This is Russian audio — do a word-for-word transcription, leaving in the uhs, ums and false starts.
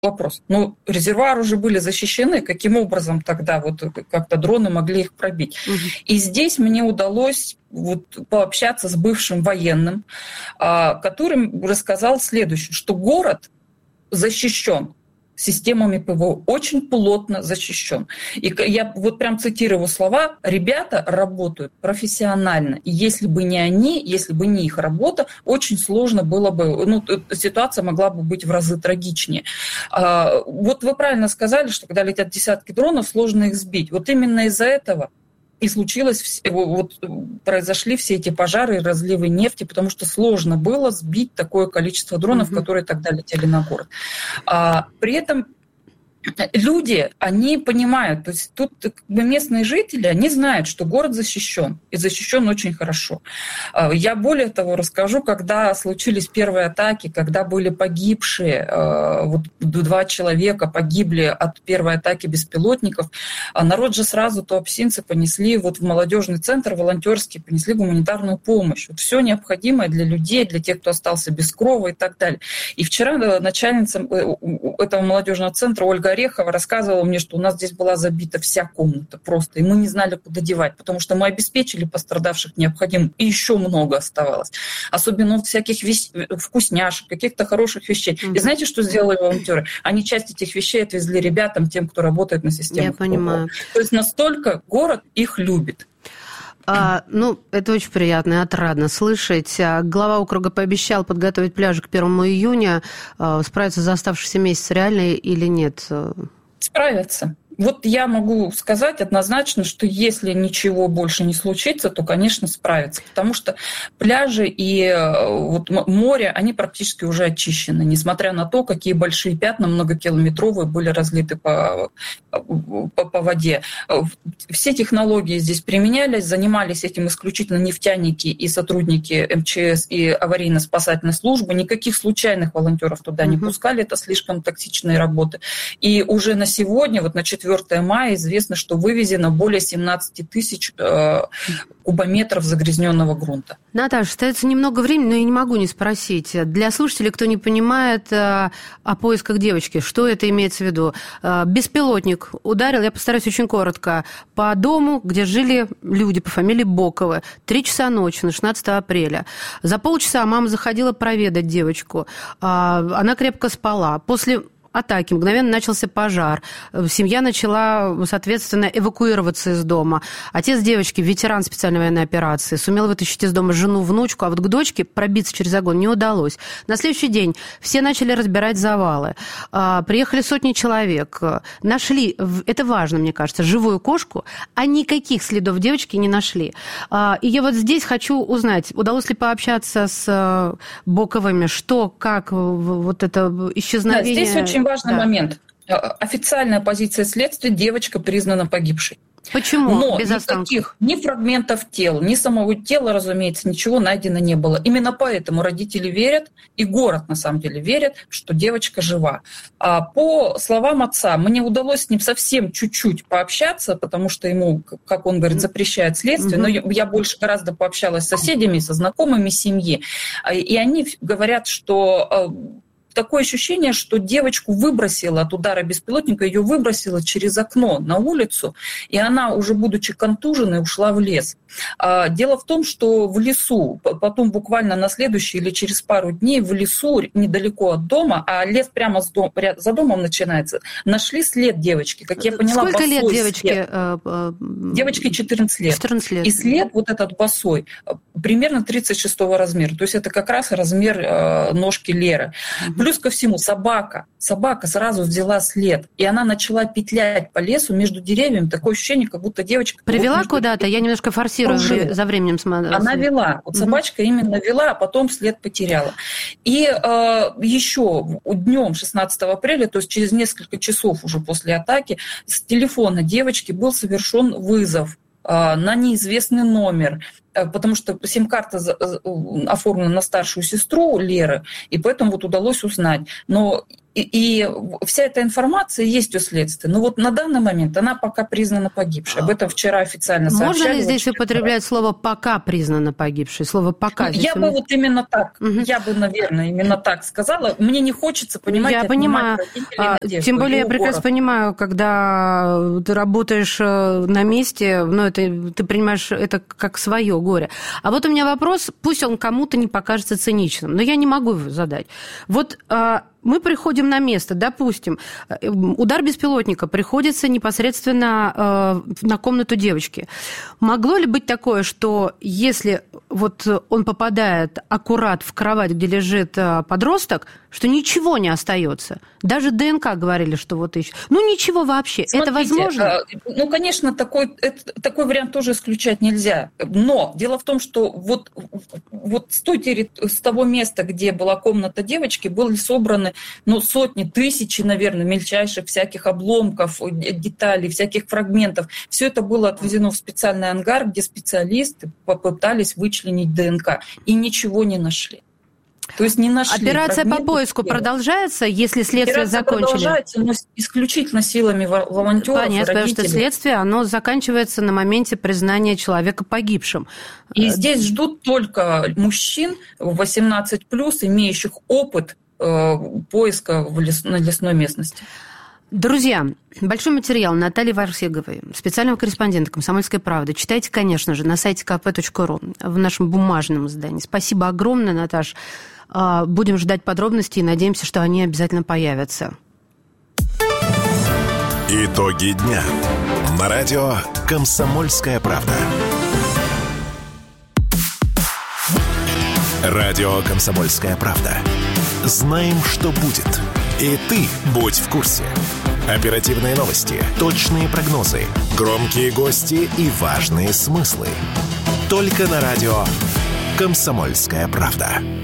вопрос. Ну, резервуары уже были защищены, каким образом тогда вот как-то дроны могли их пробить? Угу. И здесь мне удалось вот пообщаться с бывшим военным, который рассказал следующее, что город защищен системами ПВО, очень плотно защищен. И я вот прям цитирую его слова: ребята работают профессионально. И если бы не они, если бы не их работа, очень сложно было бы, ну, ситуация могла бы быть в разы трагичнее. Вот вы правильно сказали, что когда летят десятки дронов, сложно их сбить. Вот именно из-за этого и случилось, вот произошли все эти пожары и разливы нефти, потому что сложно было сбить такое количество дронов, mm-hmm. которые тогда летели на город. А, при этом люди, они понимают, то есть тут местные жители, они знают, что город защищен, и защищен очень хорошо. Я более того расскажу, когда случились первые атаки, когда были погибшие, вот два человека погибли от первой атаки беспилотников, народ же сразу, туапсинцы, понесли вот в молодежный центр волонтерский, понесли гуманитарную помощь. Вот все необходимое для людей, для тех, кто остался без крова и так далее. И вчера начальница этого молодежного центра Ольга Орехова рассказывала мне, что у нас здесь была забита вся комната просто, и мы не знали, куда девать, потому что мы обеспечили пострадавших необходимым, и еще много оставалось. Особенно всяких весь... вкусняшек, каких-то хороших вещей. Mm-hmm. И знаете, что сделали волонтеры? Они часть этих вещей отвезли ребятам, тем, кто работает на системе. Я понимаю. То есть настолько город их любит. А, ну, это очень приятно и отрадно слышать. Глава округа пообещал подготовить пляжи к первому июня. Справиться за оставшиеся месяцы реально или нет? Справятся. Вот я могу сказать однозначно, что если ничего больше не случится, то, конечно, справятся. Потому что пляжи и вот море, они практически уже очищены, несмотря на то, какие большие пятна многокилометровые были разлиты по, по, по воде. Все технологии здесь применялись, занимались этим исключительно нефтяники и сотрудники эм че эс и аварийно-спасательной службы. Никаких случайных волонтеров туда не пускали, это слишком токсичные работы. И уже на сегодня, вот на четвертое мая, известно, что вывезено более семнадцать тысяч э, кубометров загрязненного грунта. Наташа, остается немного времени, но я не могу не спросить. Для слушателей, кто не понимает э, о поисках девочки, что это имеется в виду? Э, беспилотник ударил, я постараюсь очень коротко, по дому, где жили люди по фамилии Боковы. Три часа ночи на шестнадцатое апреля. За полчаса мама заходила проведать девочку. Э, она крепко спала. После атаки, мгновенно начался пожар. Семья начала, соответственно, эвакуироваться из дома. Отец девочки, ветеран специальной военной операции, сумел вытащить из дома жену, внучку, а вот к дочке пробиться через огонь не удалось. На следующий день все начали разбирать завалы. Приехали сотни человек. Нашли, это важно, мне кажется, живую кошку, а никаких следов девочки не нашли. И я вот здесь хочу узнать, удалось ли пообщаться с Боковыми, что, как вот это исчезновение... Да, здесь очень важный да. момент. Официальная позиция следствия: девочка признана погибшей. Почему? Но без никаких ни фрагментов тела, ни самого тела, разумеется, ничего найдено не было. Именно поэтому родители верят, и город на самом деле верит, что девочка жива. А по словам отца, мне удалось с ним совсем чуть-чуть пообщаться, потому что ему, как он говорит, запрещает следствие, mm-hmm. но я, я больше гораздо пообщалась с соседями, со знакомыми семьи, и они говорят, что... Такое ощущение, что девочку выбросило от удара беспилотника, ее выбросило через окно на улицу, и она, уже будучи контуженной, ушла в лес. Дело в том, что в лесу, потом буквально на следующий или через пару дней в лесу, недалеко от дома, а лес прямо за домом начинается, нашли след девочки. Как я поняла, сколько лет девочке? Девочке четырнадцать лет. четырнадцать лет. И след вот этот босой примерно тридцать шестого размера. То есть это как раз размер ножки Леры. Плюс ко всему собака. Собака сразу взяла след, и она начала петлять по лесу между деревьями. Такое ощущение, как будто девочка... Привела вот куда-то? Я немножко форсирую кружила. За временем. Смотрела. Она вела. Вот угу. собачка именно вела, а потом след потеряла. И э, еще днем шестнадцатого апреля, то есть через несколько часов уже после атаки, с телефона девочки был совершен вызов на неизвестный номер, потому что сим-карта оформлена на старшую сестру Леры, и поэтому вот удалось узнать. Но И, и вся эта информация есть у следствия. Но вот на данный момент она пока признана погибшей. Об этом вчера официально сообщали. Можно ли здесь употреблять слово «пока признана погибшей»? Слово «пока». Ну, я бы вот именно так, угу. я бы, наверное, именно так сказала. Мне не хочется понимать, я понимаю. А, тем более я прекрасно город. понимаю, когда ты работаешь на месте, ну, это, ты принимаешь это как свое горе. А вот у меня вопрос, пусть он кому-то не покажется циничным, но я не могу его задать. Вот мы приходим на место, допустим, удар беспилотника приходится непосредственно на комнату девочки. Могло ли быть такое, что если вот он попадает аккурат в кровать, где лежит подросток, что ничего не остается? Даже ДНК говорили, что вот ищут. Ну, ничего вообще. Смотрите, это возможно? Ну, конечно, такой, это, такой вариант тоже исключать нельзя. Но дело в том, что вот, вот с, той, с того места, где была комната девочки, были собраны ну, сотни, тысячи, наверное, мельчайших всяких обломков, деталей, всяких фрагментов. Все это было отвезено в специальный ангар, где специалисты попытались вычленить ДНК и ничего не нашли. То есть не нашли. Операция по поиску тела. Продолжается, если следствие Операция закончили? Продолжается, но исключительно силами волонтеров. Понятно, потому что следствие, оно заканчивается на моменте признания человека погибшим. И здесь ждут только мужчин восемнадцать плюс, имеющих опыт э, поиска в лес, на лесной местности. Друзья, большой материал Натальи Варсеговой, специального корреспондента «Комсомольской правды». Читайте, конечно же, на сайте ка пэ точка ру, в нашем бумажном издании. Спасибо огромное, Наташ. Будем ждать подробностей и надеемся, что они обязательно появятся. Итоги дня. На радио «Комсомольская правда». Радио «Комсомольская правда». Знаем, что будет. И ты будь в курсе. Оперативные новости, точные прогнозы, громкие гости и важные смыслы. Только на радио «Комсомольская правда».